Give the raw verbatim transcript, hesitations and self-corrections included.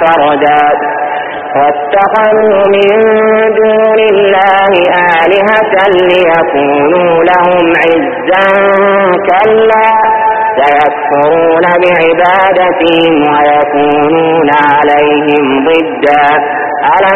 فردا واتخذوا من دون الله آلهة ليكونوا لهم عزا كلا سيكفرون بعبادتهم ويكونون عليهم ضدا ألم